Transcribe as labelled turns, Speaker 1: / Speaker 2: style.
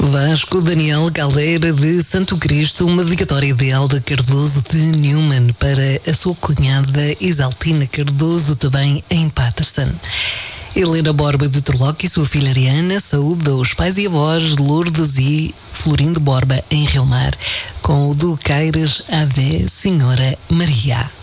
Speaker 1: Vasco Daniel Caldeira de Santo Cristo, uma dedicatória ideal de Cardoso de Newman para a sua cunhada Isaltina Cardoso, também em Paterson. Helena Borba de Torloque e sua filha Ariana saúda os pais e avós Lourdes e Florindo Borba em Rio Mar, com o do Caires Ave Senhora Maria.